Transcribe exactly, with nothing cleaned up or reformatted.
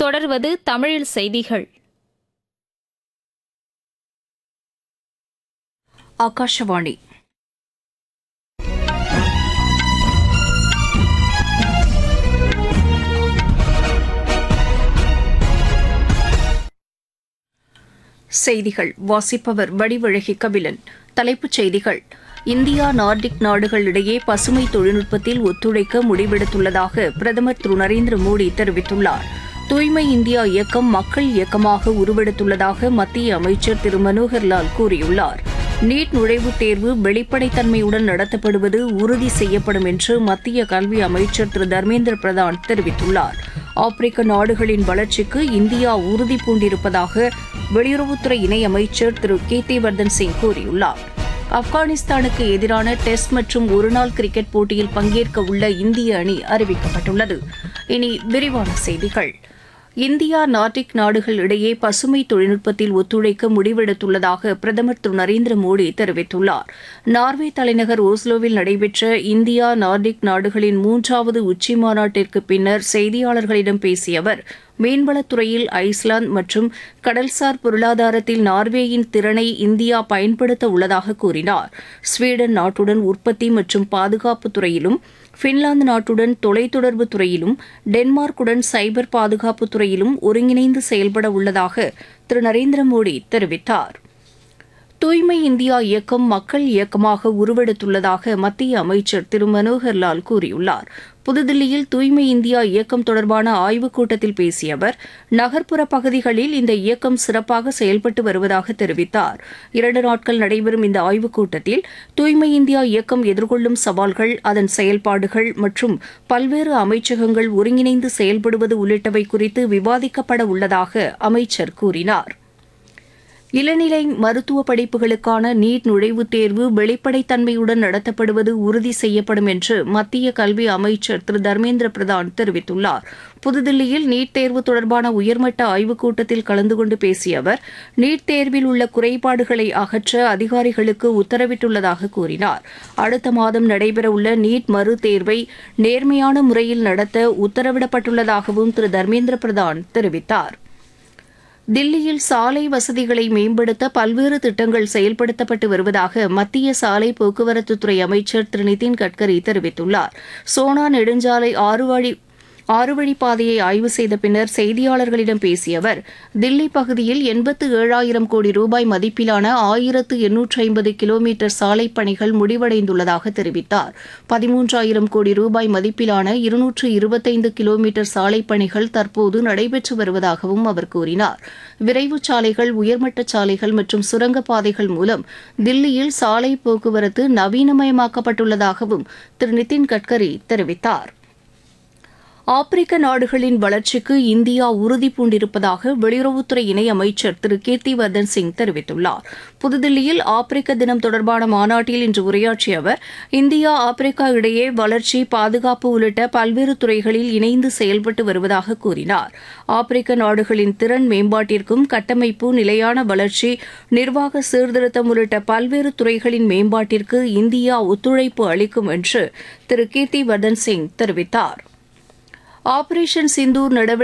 தொடர்வது தமிழில் செய்திகள். ஆகாஷவாணி. செய்திகள் வாசிப்பவர் வடிவழகி கபிலன். தலைப்புச் செய்திகள்: இந்தியா நார்டிக் நாடுகளிடையே பசுமை தொழில்நுட்பத்தில் ஒத்துழைக்க முடிவெடுத்துள்ளதாக பிரதமர் திரு நரேந்திர மோடி தெரிவித்துள்ளார். தூய்மை இந்தியா இயக்கம் மக்கள் இயக்கமாக உருவெடுத்துள்ளதாக மத்திய அமைச்சர் திரு மனோகர்லால் கூறியுள்ளார். நீட் நுழைவுத் தேர்வு வெளிப்படைத்தன்மையுடன் நடத்தப்படுவது உறுதி செய்யப்படும் என்று மத்திய கல்வி அமைச்சர் திரு தர்மேந்திர பிரதான் தெரிவித்துள்ளார். ஆப்பிரிக்க நாடுகளின் வளர்ச்சிக்கு இந்தியா உறுதி பூண்டிருப்பதாக வெளியுறவுத்துறை இணையமைச்சர் திரு கீர்த்திவர்தன் சிங் கூறியுள்ளார். ஆப்கானிஸ்தானுக்கு எதிரான டெஸ்ட் மற்றும் ஒருநாள் கிரிக்கெட் போட்டியில் பங்கேற்க உள்ள இந்திய அணி அறிவிக்கப்பட்டுள்ளது. இனி விரிவான செய்திகள். இந்தியா நார்டிக் நாடுகள் இடையே பசுமை தொழில்நுட்பத்தில் ஒத்துழைக்க முடிவெடுத்துள்ளதாக பிரதமர் திரு நரேந்திர மோடி தெரிவித்துள்ளார். நார்வே தலைநகர் ஓஸ்லோவில் நடைபெற்ற இந்தியா நார்டிக் நாடுகளின் மூன்றாவது உச்சி மாநாட்டிற்கு பின்னர் செய்தியாளர்களிடம் பேசிய அவர், மீன்வளத்துறையில் ஐஸ்லாந்து மற்றும் கடல்சார் பொருளாதாரத்தில் நார்வேயின் திறனை இந்தியா பயன்படுத்த உள்ளதாக கூறினார். ஸ்வீடன் நாட்டுடன் உற்பத்தி மற்றும் பாதுகாப்பு துறையிலும், பின்லாந்து நாட்டுடன் தொலைத்தொடர்பு துறையிலும், டென்மார்க்குடன் சைபர் பாதுகாப்பு துறையிலும் ஒருங்கிணைந்து செயல்பட உள்ளதாக திரு நரேந்திர மோடி தெரிவித்தார். தூய்மை இந்தியா இயக்கம் மக்கள் இயக்கமாக உருவெடுத்துள்ளதாக மத்திய அமைச்சர் திரு மனோகர்லால் கூறியுள்ளார். புதுதில்லியில் தூய்மை இந்தியா இயக்கம் தொடர்பான ஆய்வுக் கூட்டத்தில் பேசிய அவர், நகர்ப்புற பகுதிகளில் இந்த இயக்கம் சிறப்பாக செயல்பட்டு வருவதாக தெரிவித்தார். இரண்டு நாட்கள் நடைபெறும் இந்த ஆய்வுக் கூட்டத்தில் தூய்மை இந்தியா இயக்கம் எதிர்கொள்ளும் சவால்கள், அதன் செயல்பாடுகள் மற்றும் பல்வேறு அமைச்சகங்கள் ஒருங்கிணைந்து செயல்படுவது உள்ளிட்டவை குறித்து விவாதிக்கப்பட உள்ளதாக அமைச்சர் கூறினார். இளநிலை மருத்துவ படிப்புகளுக்கான நீட் நுழைவுத் தேர்வு வெளிப்படைத்தன்மையுடன் நடத்தப்படுவது உறுதி செய்யப்படும் என்று மத்திய கல்வி அமைச்சர் திரு தர்மேந்திர பிரதான் தெரிவித்துள்ளார். புதுதில்லியில் நீட் தேர்வு தொடர்பான உயர்மட்ட ஆய்வுக் கூட்டத்தில் கலந்து கொண்டு பேசிய அவர், நீட் தேர்வில் உள்ள குறைபாடுகளை அகற்ற அதிகாரிகளுக்கு உத்தரவிட்டுள்ளதாக கூறினார். அடுத்த மாதம் நடைபெறவுள்ள நீட் மறு தேர்வை நேர்மையான முறையில் நடத்த உத்தரவிடப்பட்டுள்ளதாகவும் திரு தர்மேந்திர பிரதான் தெரிவித்தார். தில்லியில் சாலை வசதிகளை மேம்படுத்த பல்வேறு திட்டங்கள் செயல்படுத்தப்பட்டு வருவதாக மத்திய சாலை போக்குவரத்துத்துறை அமைச்சர் திரு நிதின் கட்கரி தெரிவித்துள்ளார். சோனா நெடுஞ்சாலை ஆறு வழி ஆறு வழிப்பாதையை ஆய்வு செய்த பின்னர் செய்தியாளர்களிடம் பேசிய அவர், தில்லி பகுதியில் எண்பத்து ஏழாயிரம் கோடி ரூபாய் மதிப்பிலான ஆயிரத்து எண்ணூற்று ஐம்பது கிலோமீட்டர் சாலைப் பணிகள் முடிவடைந்துள்ளதாக தெரிவித்தார். பதிமூன்றாயிரம் கோடி ரூபாய் மதிப்பிலான இருநூற்று இருபத்தைந்து கிலோமீட்டர் சாலைப் பணிகள் தற்போது நடைபெற்று வருவதாகவும் அவர் கூறினார். விரைவு சாலைகள், உயர்மட்ட சாலைகள் மற்றும் சுரங்கப்பாதைகள் மூலம் தில்லியில் சாலை போக்குவரத்து நவீனமயமாக்கப்பட்டுள்ளதாகவும் திரு நிதின் கட்கரி தெரிவித்தார். ஆப்பிரிக்க நாடுகளின் வளர்ச்சிக்கு இந்தியா உறுதி பூண்டிருப்பதாக வெளியுறவுத்துறை இணையமைச்சர் திரு கீர்த்திவர்தன் சிங் தெரிவித்துள்ளார். புதுதில்லியில் ஆப்பிரிக்க தினம் தொடர்பான மாநாட்டில் இன்று உரையாற்றிய அவர், இந்தியா ஆப்பிரிக்கா இடையே வளர்ச்சி, பாதுகாப்பு உள்ளிட்ட பல்வேறு துறைகளில் இணைந்து செயல்பட்டு வருவதாக கூறினார். ஆப்பிரிக்க நாடுகளின் திறன் மேம்பாட்டிற்கும் கட்டமைப்பு, நிலையான வளர்ச்சி, நிர்வாக சீர்திருத்தம் உள்ளிட்ட பல்வேறு துறைகளின் மேம்பாட்டிற்கு இந்தியா ஒத்துழைப்பு அளிக்கும் என்று திரு கீர்த்திவர்தன் சிங் தெரிவித்தார். ஆபரேஷன் சிந்தூர் நடவடிக்கை